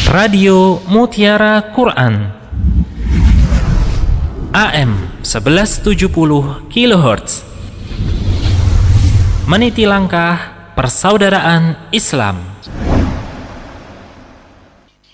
Radio Mutiara Quran AM 1170 kHz. Meniti langkah persaudaraan Islam.